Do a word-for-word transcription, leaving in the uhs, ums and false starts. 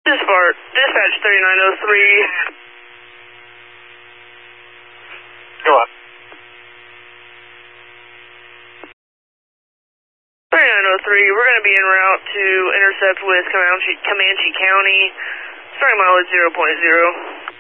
Dispatch, dispatch thirty-nine oh three. Go on. thirty-nine oh three, we're going to be en route to intercept with Comanche, Comanche County, starting mileage zero point zero.